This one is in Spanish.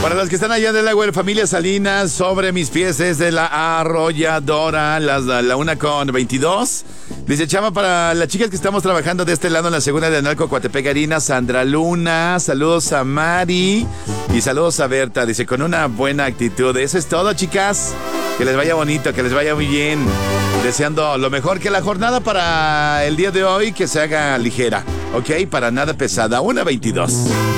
Para los que están allá del agua, familia Salinas, sobre mis pies desde la arrolladora, la 1:22. Dice Chama, para las chicas que estamos trabajando de este lado en la segunda de Analco, Coatepec, Harina, Sandra Luna, saludos a Mari y saludos a Berta. Dice, con una buena actitud. Eso es todo, chicas. Que les vaya bonito, que les vaya muy bien. Deseando lo mejor, que la jornada para el día de hoy que se haga ligera, ¿ok? Para nada pesada. 1:22.